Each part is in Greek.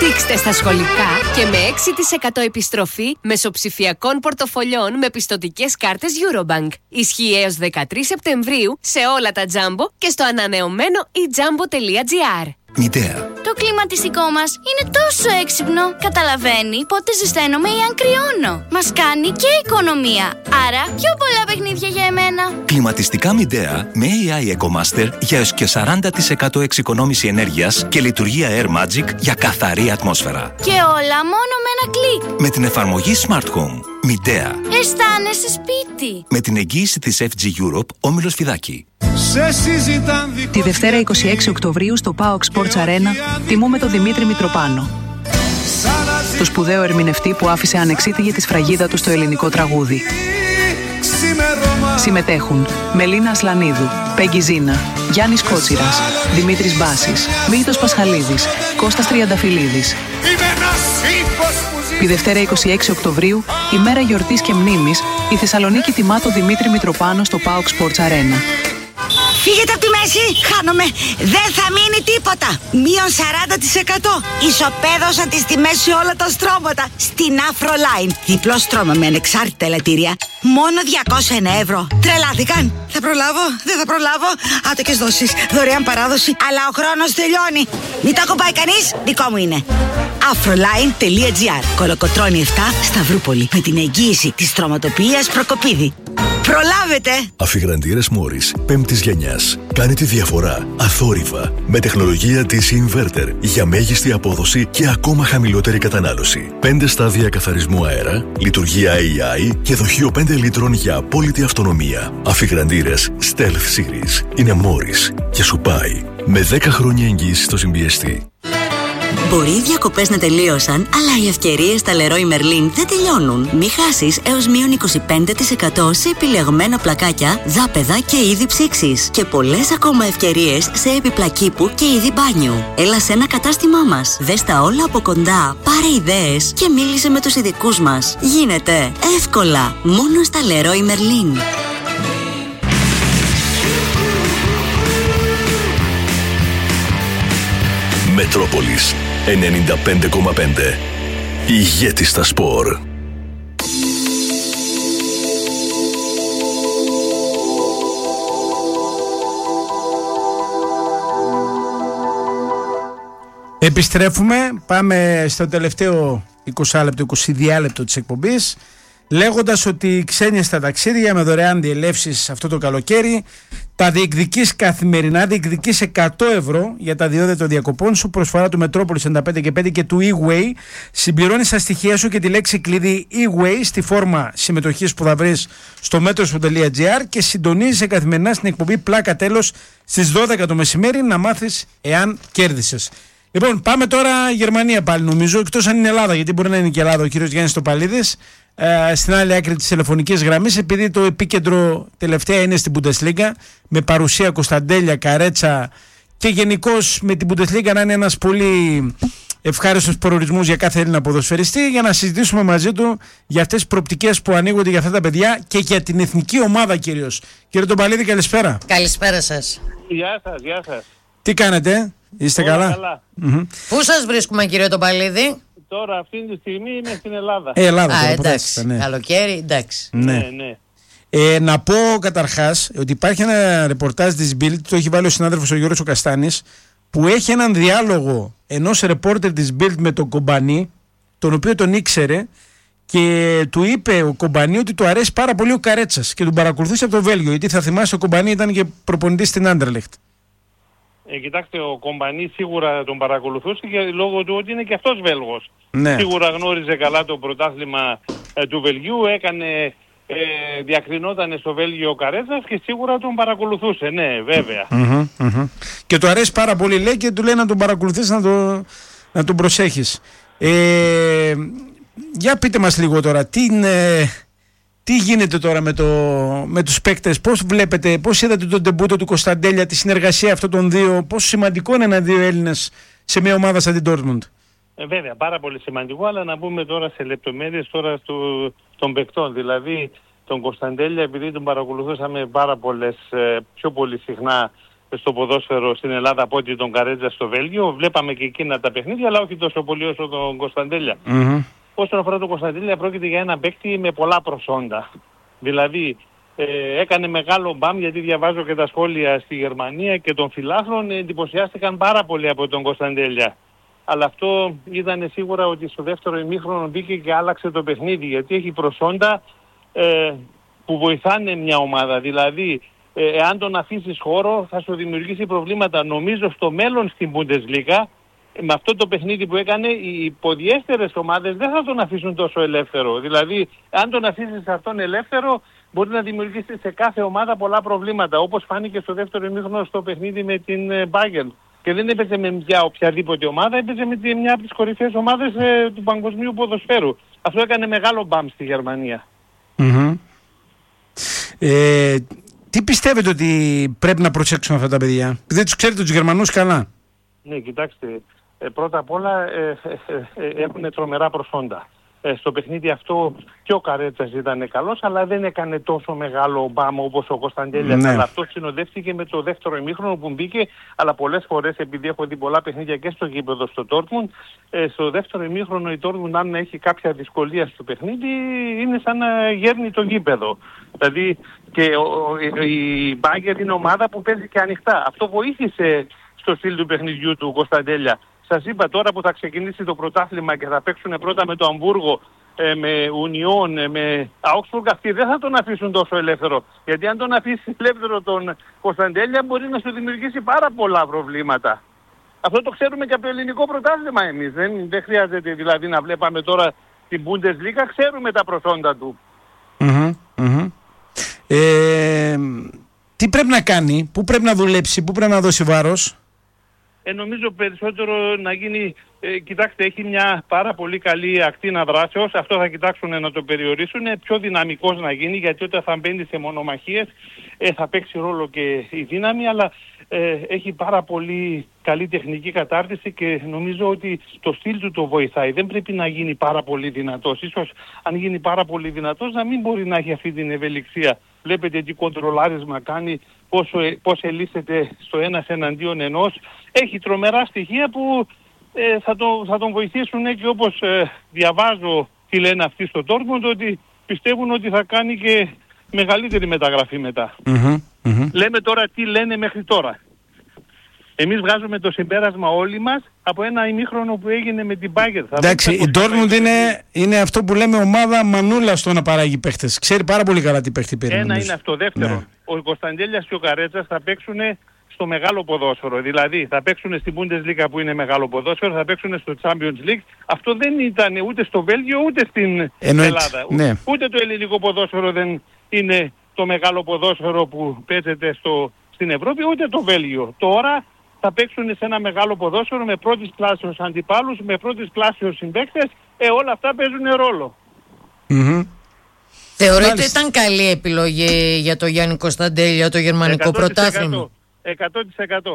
Δείξτε στα σχολικά και με 6% επιστροφή μεσοψηφιακών πορτοφολιών με πιστωτικές κάρτες Eurobank. Ισχύει έως 13 Σεπτεμβρίου σε όλα τα Jumbo και στο ανανεωμένο ejumbo.gr. Μητέα. Το κλιματιστικό μας είναι τόσο έξυπνο. Καταλαβαίνει πότε ζεσταίνομαι ή αν κρυώνω. Μας κάνει και οικονομία. Άρα πιο πολλά παιχνίδια για εμένα. Κλιματιστικά Μητέα με AI EcoMaster για έως και 40% εξοικονόμηση ενέργειας και λειτουργία Air Magic για καθαρή ατμόσφαιρα. Και όλα μόνο με ένα κλικ. Με την εφαρμογή Smart Home. Μητέα. Αισθάνεσαι σπίτι. Με την εγγύηση της FG Europe, Όμιλος Φιδάκη. Τη Δευτέρα 26 Οκτωβρίου στο PAOK Sports Arena τιμούμε τον Δημήτρη Μητροπάνο, το σπουδαίο ερμηνευτή που άφησε ανεξίτηλη τη σφραγίδα του στο ελληνικό τραγούδι. Συμμετέχουν Μελίνα Ασλανίδου, Πέγγι Ζίνα, Γιάννης Κότσιρας, Δημήτρης Μπάσης, Μίλτος Πασχαλίδης, Κώστας Τριανταφυλλίδης. Τη Δευτέρα 26 Οκτωβρίου, ημέρα γιορτής και μνήμης, η Θεσσαλονίκη τιμά τον Δημήτρη Μητροπάνο στο PAOK Sports Arena. Φύγετε από τη μέση, χάνομαι. Δεν θα μείνει τίποτα. Μείον 40%. Ισοπαίδωσα τις τιμές σε όλα τα στρώματα. Στην Afroline. Διπλό στρώμα με ανεξάρτητα ελαττήρια. Μόνο 201 ευρώ. Τρελάθηκαν. Θα προλάβω, δεν θα προλάβω. Άτοκες δόσεις, δωρεάν παράδοση. Αλλά ο χρόνος τελειώνει. Μην το κομπάει κανείς, δικό μου είναι. Afroline.gr. Κολοκοτρώνη 7, Σταυρούπολη. Με την εγγύηση της στρωματοποιίας Προκοπίδη. Προλάβετε! Αφιγραντήρες Μόρις 5ης γενιάς. Κάνει τη διαφορά αθόρυβα με τεχνολογία της Inverter για μέγιστη απόδοση και ακόμα χαμηλότερη κατανάλωση. 5 στάδια καθαρισμού αέρα, λειτουργία AI και δοχείο 5 λίτρων για απόλυτη αυτονομία. Αφιγραντήρες Stealth Series είναι Μόρις και σου πάει με 10 χρόνια εγγύηση στο συμπιεστή. Μπορεί οι διακοπές να τελείωσαν, αλλά οι ευκαιρίες στα Leroy Merlin δεν τελειώνουν. Μη χάσεις έως μείον 25% σε επιλεγμένα πλακάκια, δάπεδα και είδη ψήξης. Και πολλές ακόμα ευκαιρίες σε επιπλακήπου και είδη μπάνιου. Έλα σε ένα κατάστημά μας. Δες τα όλα από κοντά, πάρε ιδέες και μίλησε με τους ειδικούς μας. Γίνεται εύκολα, μόνο στα Leroy Merlin. Μετρόπολης 95,5. Ηγέτη στα σπορ. Επιστρέφουμε, πάμε στο τελευταίο 20 λεπτό, 22 λεπτό της εκπομπής, λέγοντας ότι ξένοι στα ταξίδια με δωρεάν διελεύσεις αυτό το καλοκαίρι τα διεκδικείς καθημερινά, διεκδικείς 100 ευρώ για τα διόδια των διακοπών σου, προσφορά του Μετρόπολης 95 και 5 και του eWay. Συμπληρώνεις τα στοιχεία σου και τη λέξη κλειδί eWay στη φόρμα συμμετοχής που θα βρεις στο metro.gr και συντονίζεσαι καθημερινά στην εκπομπή Πλάκα Τέλος στις 12 το μεσημέρι να μάθεις εάν κέρδισες. Λοιπόν, πάμε τώρα Γερμανία πάλι νομίζω, εκτός αν είναι Ελλάδα, γιατί μπορεί να είναι και Ελλάδα ο κύριος Γιάννης Τοπαλίδης. Στην άλλη άκρη της τηλεφωνικής γραμμής, επειδή το επίκεντρο τελευταία είναι στην Bundesliga με παρουσία Κωνσταντέλια, Καρέτσα και γενικώς με την Bundesliga να είναι ένας πολύ ευχάριστος προορισμός για κάθε Έλληνα ποδοσφαιριστή, για να συζητήσουμε μαζί του για αυτές τις προοπτικές που ανοίγονται για αυτά τα παιδιά και για την εθνική ομάδα κυρίως. Κύριε Τοπαλίδη, καλησπέρα. Καλησπέρα σας. Γεια σας, γεια σας. Τι κάνετε, είστε καλά? Πού σας βρίσκουμε κύριε Τοπαλίδη? Τώρα αυτή τη στιγμή είμαι στην Ελλάδα. Ελλάδα τώρα, εντάξει, ναι. Καλοκαίρι, εντάξει. Ναι. Να πω καταρχάς ότι υπάρχει ένα ρεπορτάζ της Bild, το έχει βάλει ο συνάδελφος ο Γιώργος ο Καστάνης, που έχει έναν διάλογο ενός ρεπόρτερ της Bild με τον Κομπανί, τον οποίο τον ήξερε, και του είπε ο Κομπανί ότι του αρέσει πάρα πολύ ο Καρέτσας και τον παρακολουθούσε από το Βέλγιο, γιατί θα θυμάσαι ο Κομπανί ήταν και προπονητής στην Άντερλεχτ. Κοιτάξτε, ο Κομπανί σίγουρα τον παρακολουθούσε και λόγω του ότι είναι και αυτός Βέλγος. Ναι. Σίγουρα γνώριζε καλά το πρωτάθλημα του Βελγίου, διακρινόταν στο Βέλγιο ο Καρέτσας και σίγουρα τον παρακολουθούσε, ναι, βέβαια. Και του αρέσει πάρα πολύ, λέει, και του λέει να τον παρακολουθείς, να τον προσέχεις. Για πείτε μας λίγο τώρα, τι γίνεται τώρα με τους παίκτες, πώς βλέπετε, πώς είδατε τον ντεμπούτο του Κωνσταντέλια, τη συνεργασία αυτών των δύο, πόσο σημαντικό είναι ένα-δύο Έλληνες σε μια ομάδα σαν την Dortmund? Βέβαια, πάρα πολύ σημαντικό, αλλά να πούμε τώρα σε λεπτομέρειες τώρα των παικτών. Δηλαδή, τον Κωνσταντέλια, επειδή τον παρακολουθούσαμε πιο πολύ συχνά στο ποδόσφαιρο στην Ελλάδα από ότι τον Καρέτζα στο Βέλγιο. Βλέπαμε και εκείνα τα παιχνίδια, αλλά όχι τόσο πολύ όσο τον Κωνσταντέλια. Όσον αφορά τον Κωνσταντέλια, πρόκειται για ένα παίκτη με πολλά προσόντα. Δηλαδή, έκανε μεγάλο μπαμ, γιατί διαβάζω και τα σχόλια στη Γερμανία και των φιλάθλων εντυπωσιάστηκαν πάρα πολύ από τον Κωνσταντέλια. Αλλά αυτό ήταν σίγουρα ότι στο δεύτερο ημίχρονο μπήκε και άλλαξε το παιχνίδι, γιατί έχει προσόντα που βοηθάνε μια ομάδα. Δηλαδή, εάν τον αφήσεις χώρο θα σου δημιουργήσει προβλήματα. Νομίζω στο μέλλον στην Bundesliga, με αυτό το παιχνίδι που έκανε, οι υποδιέστερες ομάδες δεν θα τον αφήσουν τόσο ελεύθερο. Δηλαδή, αν τον αφήσεις αυτόν ελεύθερο, μπορεί να δημιουργήσει σε κάθε ομάδα πολλά προβλήματα, όπως φάνηκε στο δεύτερο ημίχρονο στο παιχνίδι με την Bayern. Και δεν έπαιζε με μια οποιαδήποτε ομάδα, έπαιζε με μια από τις κορυφαίες ομάδες του παγκοσμίου ποδοσφαίρου. Αυτό έκανε μεγάλο μπαμ στη Γερμανία. Τι πιστεύετε ότι πρέπει να προσέξουμε αυτά τα παιδιά? Δεν τους ξέρετε τους Γερμανούς καλά. Ναι, κοιτάξτε, πρώτα απ' όλα έχουν τρομερά προσόντα. Στο παιχνίδι αυτό και ο Καρέτσας ήταν καλός, αλλά δεν έκανε τόσο μεγάλο μπάμ όπως ο Κωνσταντέλιας. Ναι. Αλλά αυτό συνοδεύτηκε με το δεύτερο ημίχρονο που μπήκε, αλλά πολλές φορές, επειδή έχω δει πολλά παιχνίδια και στο γήπεδο στο Dortmund, στο δεύτερο ημίχρονο η Dortmund, αν έχει κάποια δυσκολία στο παιχνίδι, είναι σαν να γέρνει το γήπεδο. Δηλαδή και η Bayern είναι ομάδα που παίζει και ανοιχτά. Αυτό βοήθησε στο στυλ του παιχνιδιού του Κωνσταντέλια. Σας είπα, τώρα που θα ξεκινήσει το πρωτάθλημα και θα παίξουν πρώτα με το Αμβούργο, με Ουνιόν, με Augsburg, αυτοί δεν θα τον αφήσουν τόσο ελεύθερο. Γιατί αν τον αφήσει ελεύθερο τον Κωνσταντέλια, μπορεί να σου δημιουργήσει πάρα πολλά προβλήματα. Αυτό το ξέρουμε και από το ελληνικό πρωτάθλημα εμείς. Δεν χρειάζεται δηλαδή να βλέπαμε τώρα την Bundesliga, ξέρουμε τα προσόντα του. Τι πρέπει να κάνει, πού πρέπει να δουλέψει, πού πρέπει να δώσει βάρος? Νομίζω περισσότερο να γίνει, κοιτάξτε, έχει μια πάρα πολύ καλή ακτίνα δράσεως, αυτό θα κοιτάξουν να το περιορίσουν, πιο δυναμικός να γίνει, γιατί όταν θα μπαίνει σε μονομαχίες θα παίξει ρόλο και η δύναμη, αλλά έχει πάρα πολύ καλή τεχνική κατάρτιση και νομίζω ότι το στυλ του το βοηθάει. Δεν πρέπει να γίνει πάρα πολύ δυνατός. Ίσως αν γίνει πάρα πολύ δυνατός να μην μπορεί να έχει αυτή την ευελιξία. Βλέπετε τι κοντρολάρισμα κάνει, πώς ελίσσεται στο ένας εναντίον ενός. Έχει τρομερά στοιχεία που θα τον βοηθήσουν και όπως διαβάζω τι λένε αυτοί στο Dortmund, ότι πιστεύουν ότι θα κάνει και μεγαλύτερη μεταγραφή μετά. Λέμε τώρα τι λένε μέχρι τώρα. Εμείς βγάζουμε το συμπέρασμα όλοι μας από ένα ημίχρονο που έγινε με την Bayern. Εντάξει, η Dortmund είναι αυτό που λέμε ομάδα μανούλα στο να παράγει παίχτες. Ξέρει πάρα πολύ καλά τι παίχτη πήρε. Ένα είναι αυτό. Δεύτερο, ναι. Ο Κωνσταντέλιας και ο Καρέτσας θα παίξουν στο μεγάλο ποδόσφαιρο. Δηλαδή θα παίξουν στην Bundesliga που είναι μεγάλο ποδόσφαιρο, θα παίξουν στο Champions League. Αυτό δεν ήταν ούτε στο Βέλγιο ούτε στην Ελλάδα. Ναι. Ούτε το ελληνικό ποδόσφαιρο δεν είναι το μεγάλο ποδόσφαιρο που παίζεται στην Ευρώπη, ούτε το Βέλγιο. Τώρα θα παίξουν σε ένα μεγάλο ποδόσφαιρο με πρώτης κλάσεως αντιπάλους, με πρώτης κλάσεως συμπαίκτες. Όλα αυτά παίζουν ρόλο. Θεωρείτε ότι ήταν καλή επιλογή για το Γιάννη Κωνσταντέλια το γερμανικό πρωτάθλημα? 100%.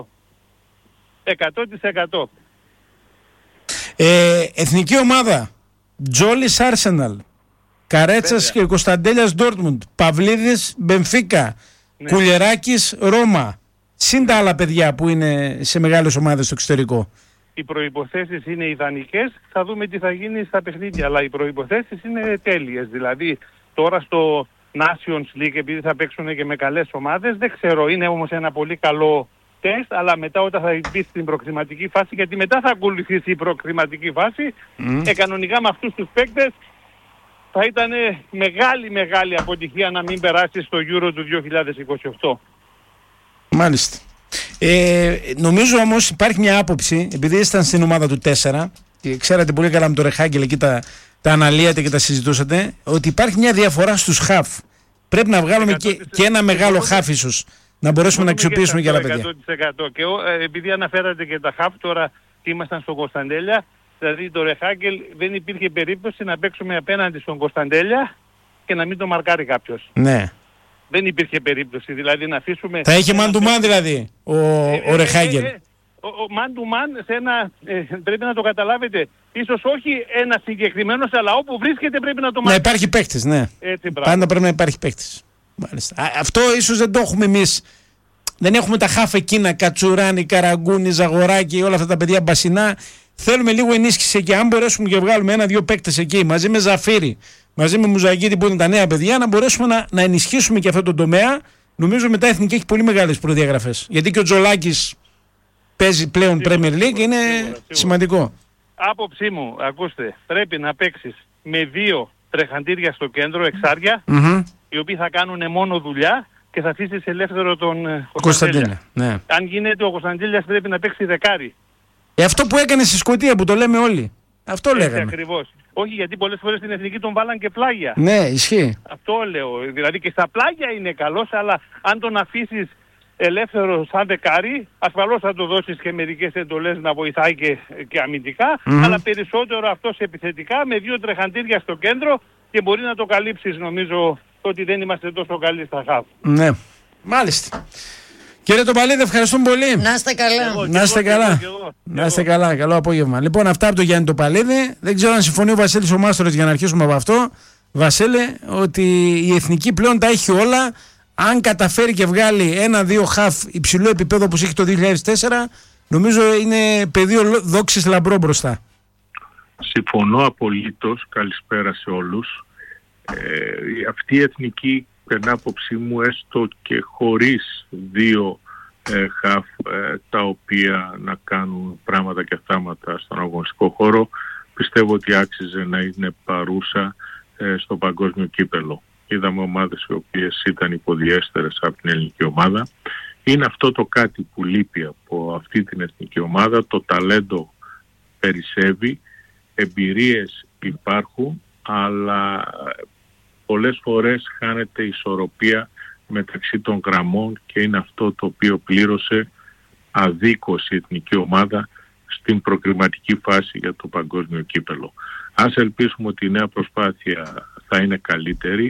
Εθνική ομάδα Τζόλις Arsenal, Καρέτσας και Κωνσταντέλιας Dortmund, Παυλίδης Μπενφίκα, Κουλιεράκης Ρώμα, συν τα άλλα παιδιά που είναι σε μεγάλες ομάδες στο εξωτερικό. Οι προϋποθέσεις είναι ιδανικές, θα δούμε τι θα γίνει στα παιχνίδια, αλλά οι προϋποθέσεις είναι τέλειες. Δηλαδή τώρα στο Nations League, επειδή θα παίξουν και με καλές ομάδες, δεν ξέρω, είναι όμως ένα πολύ καλό τεστ, αλλά μετά όταν θα μπει στην προκριματική φάση, γιατί μετά θα ακολουθήσει η προκριματική φάση, κανονικά με αυτούς τους παίκτες θα ήταν μεγάλη αποτυχία να μην περάσει στο Euro του 2028. Μάλιστα. Νομίζω όμως υπάρχει μια άποψη, επειδή ήσταν στην ομάδα του 4 και ξέρατε πολύ καλά με το Ρεχάγκελ εκεί τα αναλύατε και τα συζητούσατε, ότι υπάρχει μια διαφορά στους χαφ. Πρέπει να βγάλουμε και ένα μεγάλο χαφ ίσως, να μπορέσουμε να αξιοποιήσουμε και άλλα παιδιά. 100%. Και επειδή αναφέρατε και τα χαφ τώρα και ήμασταν στον Κωνσταντέλια, δηλαδή το Ρεχάγκελ δεν υπήρχε περίπτωση να παίξουμε απέναντι στον Κωνσταντέλια και να μην το μαρκάρει κάποιος. Ναι. Δεν υπήρχε περίπτωση, δηλαδή να αφήσουμε... Θα είχε man to man δηλαδή ο Ρεχάγκελ. Ο man to man σε ένα, πρέπει να το καταλάβετε, ίσως όχι ένα συγκεκριμένος, αλλά όπου βρίσκεται πρέπει να το μάθει. Να υπάρχει παίκτης, ναι. Έτσι, πάντα πρέπει να υπάρχει παίκτης. Αυτό ίσως δεν το έχουμε εμείς Δεν έχουμε τα χάφ εκείνα, Κατσουράνη, Καραγκούνη, Ζαγοράκη, όλα αυτά τα παιδιά μπασινά. Θέλουμε λίγο ενίσχυση εκεί. Αν μπορέσουμε και βγάλουμε 1-2 παίκτες εκεί, μαζί με Ζαφύρι, μαζί με Μουζαγίδη που είναι τα νέα παιδιά, να μπορέσουμε να ενισχύσουμε και αυτό το τομέα. Νομίζω μετά η Εθνική έχει πολύ μεγάλες προδιαγραφές. Γιατί και ο Τζολάκης παίζει πλέον Premier League, είναι σημαντικό. Άποψή μου, ακούστε, πρέπει να παίξεις με 2 τρεχαντήρια στο κέντρο, εξάρια, οι οποίοι θα κάνουν μόνο δουλειά και θα αφήσεις ελεύθερο τον Κωνσταντέλια. Ναι. Αν γίνεται ο Κωνσταντέλιας πρέπει να παίξει δεκάρι. Αυτό που έκανε στη Σκωτία που το λέμε όλοι. Αυτό λέγαμε. Ακριβώς. Όχι, γιατί πολλές φορές στην Εθνική τον βάλαν και πλάγια. Ναι, ισχύει. Αυτό λέω. Δηλαδή και στα πλάγια είναι καλός, αλλά αν τον αφήσεις ελεύθερο σαν δεκάρι, ασφαλώς θα του δώσεις και μερικές εντολές να βοηθάει και αμυντικά, αλλά περισσότερο αυτός επιθετικά με 2 τρεχαντήρια στο κέντρο και μπορεί να το καλύψεις, νομίζω, ότι δεν είμαστε τόσο καλοί στα χαφ. Ναι, μάλιστα. Κύριε Τομπαλίδη, ευχαριστούμε πολύ. Να είστε καλά. Να είστε καλά. Να είστε καλά. Καλό απόγευμα. Λοιπόν, αυτά από τον Γιάννη Τομπαλίδη. Δεν ξέρω αν συμφωνεί ο Βασίλης ο Μάστορας για να αρχίσουμε από αυτό. Βασίλη, ότι η Εθνική πλέον τα έχει όλα. Αν καταφέρει και βγάλει 1-2 χαφ υψηλού επίπεδου όπως έχει το 2004, νομίζω είναι πεδίο δόξης λαμπρό μπροστά. Συμφωνώ απολύτως. Καλησπέρα σε όλους. Αυτή η Εθνική, εν άποψή μου, έστω και χωρίς 2 χαφ τα οποία να κάνουν πράγματα και θάματα στον αγωνιστικό χώρο, πιστεύω ότι άξιζε να είναι παρούσα στο παγκόσμιο κύπελο. Είδαμε ομάδες οι οποίες ήταν υποδιέστερες από την ελληνική ομάδα. Είναι αυτό το κάτι που λείπει από αυτή την εθνική ομάδα. Το ταλέντο περισσεύει, εμπειρίες υπάρχουν, αλλά πολλές φορές χάνεται η ισορροπία μεταξύ των γραμμών και είναι αυτό το οποίο πλήρωσε αδίκως η εθνική ομάδα στην προκριματική φάση για το παγκόσμιο κύπελο. Ας ελπίσουμε ότι η νέα προσπάθεια θα είναι καλύτερη.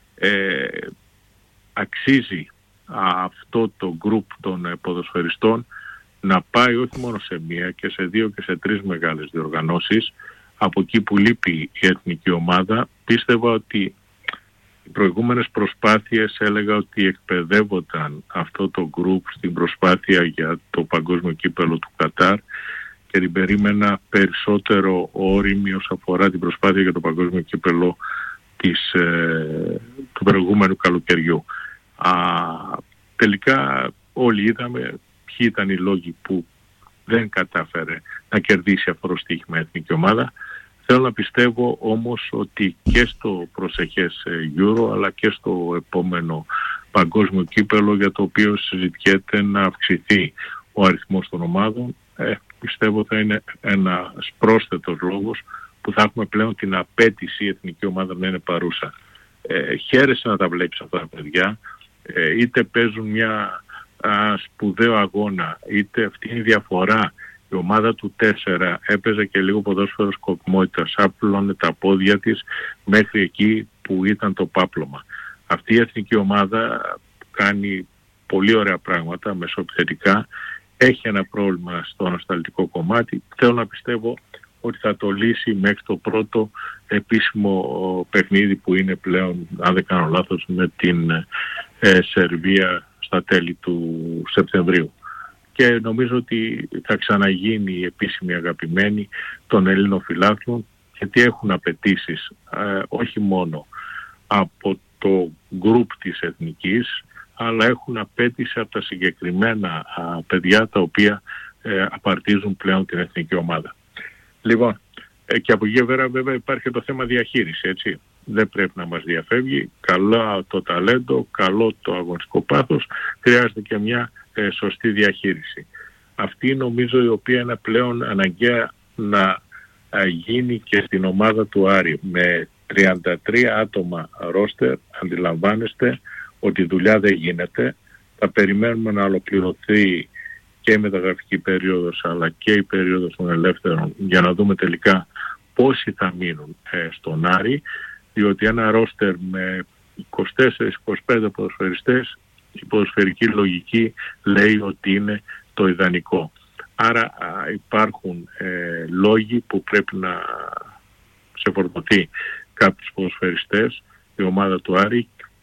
Αξίζει αυτό το γκρουπ των ποδοσφαιριστών να πάει όχι μόνο σε 1 και σε 2 και σε 3 μεγάλες διοργανώσεις. Από εκεί που λείπει η εθνική ομάδα, πίστευα ότι οι προηγούμενες προσπάθειες έλεγα ότι εκπαιδεύονταν αυτό το γκρουπ στην προσπάθεια για το παγκόσμιο κύπελο του Κατάρ και την περίμενα περισσότερο όριμη όσον αφορά την προσπάθεια για το παγκόσμιο κύπελο του προηγούμενου καλοκαιριού. Τελικά όλοι είδαμε ποιοι ήταν οι λόγοι που δεν κατάφερε να κερδίσει αυτό το στοίχημα η εθνική ομάδα. Θέλω να πιστεύω όμως ότι και στο προσεχές Euro αλλά και στο επόμενο παγκόσμιο κύπελο, για το οποίο συζητιέται να αυξηθεί ο αριθμός των ομάδων, πιστεύω θα είναι ένας πρόσθετος λόγος που θα έχουμε πλέον την απέτηση η εθνική ομάδα να είναι παρούσα. Χαίρεσαι να τα βλέπεις αυτά τα παιδιά, είτε παίζουν μια σπουδαίο αγώνα, είτε αυτή είναι η διαφορά. Η ομάδα του 4 έπαιζε και λίγο ποδόσφαιρο σκοπιμότητας, άπλωνε τα πόδια της μέχρι εκεί που ήταν το πάπλωμα. Αυτή η εθνική ομάδα κάνει πολύ ωραία πράγματα μεσοεπιθετικά, έχει ένα πρόβλημα στο ανασταλτικό κομμάτι. Θέλω να πιστεύω ότι θα το λύσει μέχρι το πρώτο επίσημο παιχνίδι που είναι πλέον, αν δεν κάνω λάθος, με την Σερβία στα τέλη του Σεπτεμβρίου. Και νομίζω ότι θα ξαναγίνει η επίσημη αγαπημένη των Ελλήνων φιλάθλων, γιατί έχουν απαιτήσεις όχι μόνο από το γκρουπ της εθνικής, αλλά έχουν απέτηση από τα συγκεκριμένα παιδιά τα οποία απαρτίζουν πλέον την εθνική ομάδα. Λοιπόν, και από εκεί βέβαια υπάρχει το θέμα διαχείριση, έτσι. Δεν πρέπει να μας διαφεύγει. Καλό το ταλέντο, καλό το αγωνιστικό πάθος, χρειάζεται και μια σωστή διαχείριση. Αυτή νομίζω η οποία είναι πλέον αναγκαία να γίνει και στην ομάδα του Άρη. Με 33 άτομα ρόστερ αντιλαμβάνεστε ότι δουλειά δεν γίνεται. Θα περιμένουμε να ολοκληρωθεί και η μεταγραφική περίοδος αλλά και η περίοδος των ελεύθερων για να δούμε τελικά πόσοι θα μείνουν στον Άρη, διότι ένα ρόστερ με 24-25 ποδοσφαιριστές, η ποδοσφαιρική λογική λέει ότι είναι το ιδανικό. Άρα υπάρχουν λόγοι που πρέπει να ξεφορτωθεί κάποιους ποδοσφαιριστές η ομάδα του Άρη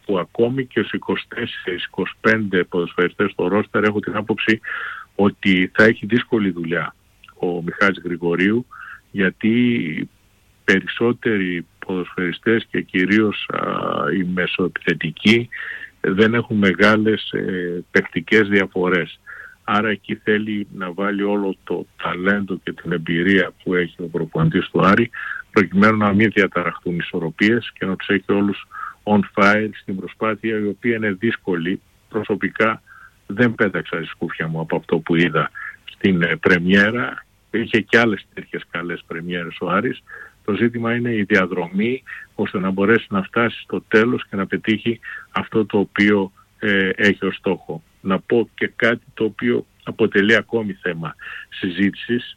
που ακόμη και στους 24-25 ποδοσφαιριστές στο ρόστερ έχω την άποψη ότι θα έχει δύσκολη δουλειά ο Μιχάλης Γρηγορίου, γιατί περισσότεροι ποδοσφαιριστές και κυρίως οι μεσοεπιθετικοί δεν έχουν μεγάλες παικτικές διαφορές. Άρα εκεί θέλει να βάλει όλο το ταλέντο και την εμπειρία που έχει ο προπονητής του Άρη, προκειμένου να μην διαταραχθούν ισορροπίες και να τους έχει όλους on fire στην προσπάθεια, η οποία είναι δύσκολη. Προσωπικά δεν πέταξα τη σκούφια μου από αυτό που είδα στην πρεμιέρα. Είχε και άλλες τέτοιες καλές πρεμιέρες ο Άρης. Το ζήτημα είναι η διαδρομή, ώστε να μπορέσει να φτάσει στο τέλος και να πετύχει αυτό το οποίο έχει ως στόχο. Να πω και κάτι το οποίο αποτελεί ακόμη θέμα συζήτησης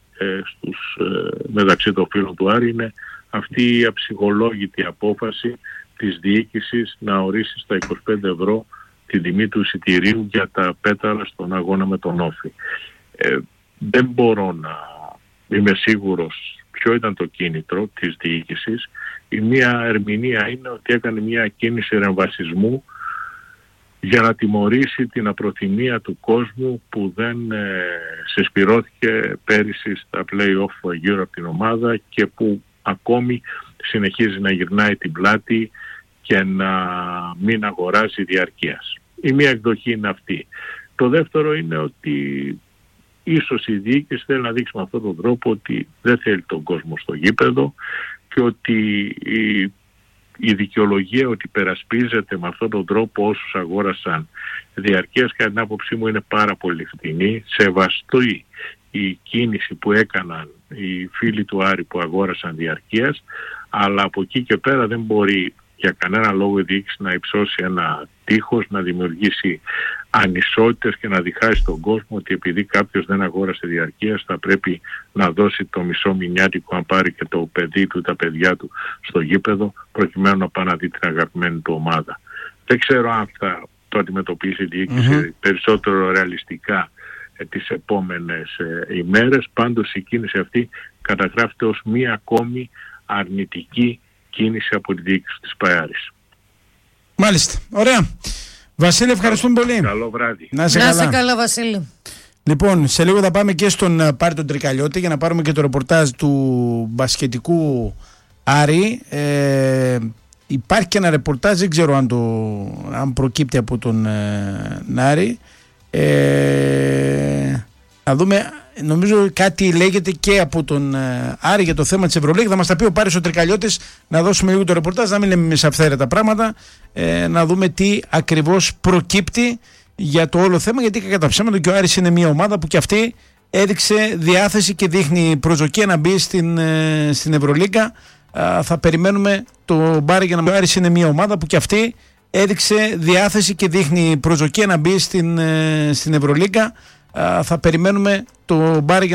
μεταξύ των φίλων του Άρη, είναι αυτή η αψυχολόγητη απόφαση της διοίκησης να ορίσει στα 25 ευρώ την τιμή του εισιτηρίου για τα πέταλα στον αγώνα με τον Όφη. Δεν μπορώ να είμαι σίγουρος ποιο ήταν το κίνητρο της διοίκησης. Η μία ερμηνεία είναι ότι έκανε μια κίνηση ρεμβασισμού για να τιμωρήσει την απροθυμία του κόσμου που δεν συσπυρώθηκε πέρυσι στα play-off γύρω από την ομάδα και που ακόμη συνεχίζει να γυρνάει την πλάτη και να μην αγοράζει διαρκείας. Η μία εκδοχή είναι αυτή. Το δεύτερο είναι ότι ίσως η διοίκηση θέλει να δείξει με αυτόν τον τρόπο ότι δεν θέλει τον κόσμο στο γήπεδο και ότι η δικαιολογία ότι περασπίζεται με αυτόν τον τρόπο όσους αγόρασαν διαρκείας, κατά την άποψή μου είναι πάρα πολύ φτηνή. Σεβαστή η κίνηση που έκαναν οι φίλοι του Άρη που αγόρασαν διαρκείας, αλλά από εκεί και πέρα δεν μπορεί για κανένα λόγο η διοίκηση να υψώσει ένα τείχος, να δημιουργήσει ανισότητες και να διχάσει τον κόσμο ότι επειδή κάποιος δεν αγόρασε διαρκείας θα πρέπει να δώσει το μισό μηνιάτικο αν πάρει και το παιδί του, τα παιδιά του στο γήπεδο, προκειμένου να πάει να δει την αγαπημένη του ομάδα. Δεν ξέρω αν θα το αντιμετωπίσει η διοίκηση περισσότερο ρεαλιστικά τις επόμενες ημέρες. Πάντως η κίνηση αυτή καταγράφεται ως μία ακόμη αρνητική κίνηση από τη διοίκηση της ΠΑΕΑΡης. Μάλιστα. Ωραία. Βασίλη, ευχαριστούμε πολύ. Καλό βράδυ. Να είσαι καλά, Βασίλη. Λοιπόν, σε λίγο θα πάμε και στον Πάρη τον Τρικαλιώτη για να πάρουμε και το ρεπορτάζ του μπασκετικού Άρη. Υπάρχει και ένα ρεπορτάζ, δεν ξέρω αν προκύπτει από τον Άρη. Να δούμε, νομίζω κάτι λέγεται και από τον Άρη για το θέμα της Ευρωλίγας. Θα μας τα πει ο Πάρης ο Τρικαλιώτης, να δώσουμε λίγο το ρεπορτάζ, να μην λέμε μισαυθαίρετα πράγματα, να δούμε τι ακριβώς προκύπτει για το όλο θέμα, γιατί κατά ψέματα και ο Άρης είναι μια ομάδα που και αυτή έδειξε διάθεση και δείχνει προσδοκία να μπει στην Ευρωλίγα. Θα περιμένουμε το Μπάρι για να μπει. Ο Άρης είναι μια ομάδα που και αυτή έδειξε διάθεση και δείχνει προσδοκία να μπει στην Ευρωλίγα. Θα περιμένουμε το Μπάρι